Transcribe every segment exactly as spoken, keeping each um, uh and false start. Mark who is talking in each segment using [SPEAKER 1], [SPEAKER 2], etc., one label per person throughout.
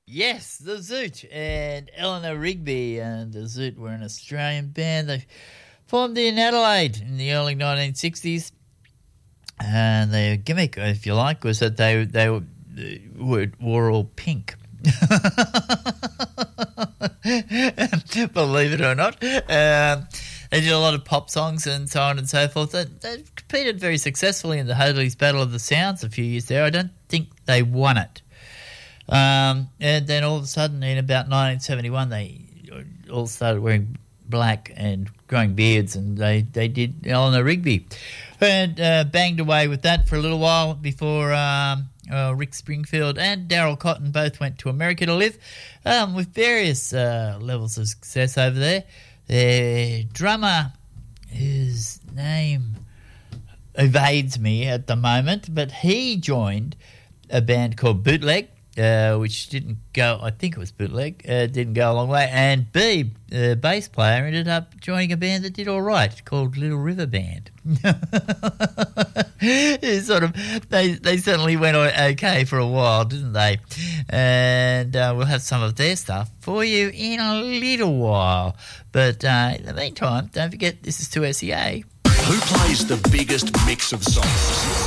[SPEAKER 1] Yes, the Zoot and Eleanor Rigby and the Zoot were an Australian band. They formed in Adelaide in the early nineteen sixties, and their gimmick, if you like, was that they they were, were, wore all pink. Believe it or not. Um, they did a lot of pop songs and so on and so forth. They, they competed very successfully in the Hoadley's Battle of the Sounds a few years there. I don't think they won it. Um, and then all of a sudden, in about nineteen seventy-one, they all started wearing black and growing beards, and they, they did Eleanor Rigby. And uh, banged away with that for a little while before um, uh, Rick Springfield and Daryl Cotton both went to America to live, um, with various uh, levels of success over there. Their drummer, his name evades me at the moment, but he joined a band called Bootleg, Uh, which didn't go, I think it was Bootleg, uh, didn't go a long way. And B, the bass player, ended up joining a band that did all right called Little River Band. It sort of, they, they certainly went okay for a while, didn't they? And uh, we'll have some of their stuff for you in a little while. But uh, in the meantime, don't forget, this is two S E A.
[SPEAKER 2] Who plays the biggest mix of songs?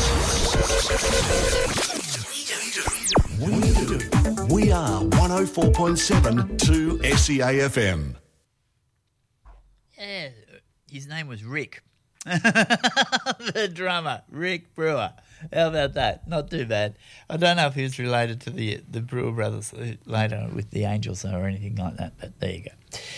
[SPEAKER 2] We do. We are one oh four point seven two S E A F M.
[SPEAKER 1] Yeah, his name was Rick. The drummer, Rick Brewer. How about that? Not too bad. I don't know if he was related to the the Brewer brothers later with the Angels or anything like that, but there you go.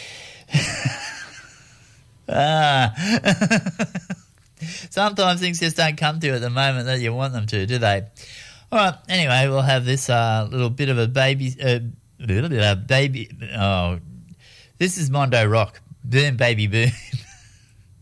[SPEAKER 1] ah. Sometimes things just don't come to you at the moment that you want them to, do they? All right, anyway, we'll have this uh, little bit of a baby... Uh, baby... Oh, this is Mondo Rock. Boom, baby, boom.